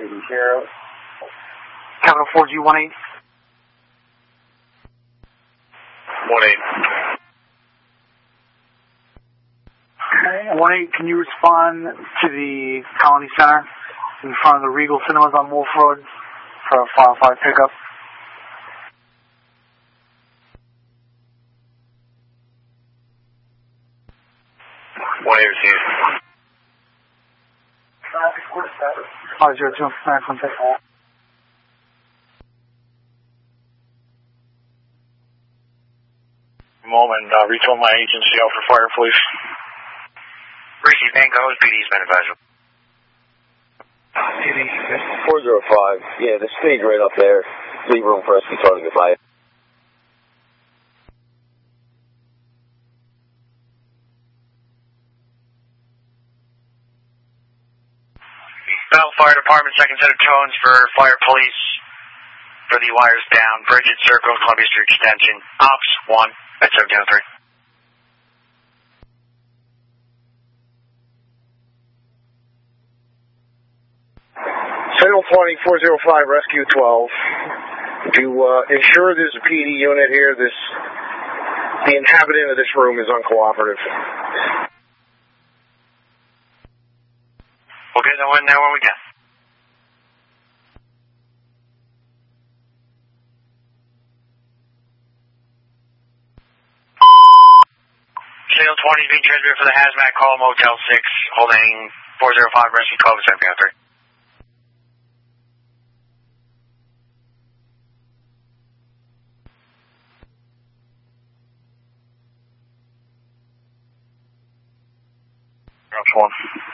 City Sheriff. Capital 4G18. 1-8. 1-8, can you respond to the Colony Center in front of the Regal Cinemas on Wolf Road for a File 5 pickup? Received. 502, contact. Moment, retold my agency out for fire, please. Receive Bank, I was PD's been advised. 405, yeah, the stage right up there. Leave room for us to be talking goodbye. Bell Fire Department, second set of tones for fire police for the wires down, Bridget Circle, Columbia Street Extension, Ops 1 at 1703. Signal 20, 405, Rescue 12. To ensure there's a PD unit here, the inhabitant of this room is uncooperative. We'll get no in there when we can. Signal 20 is being transmitted for the hazmat call, Motel 6, holding 405, Rescue 12 at 1703. Ops 1.